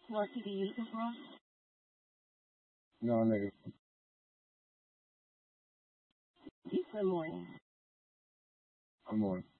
What city you looking for? No, nigga. You said morning. I'm on.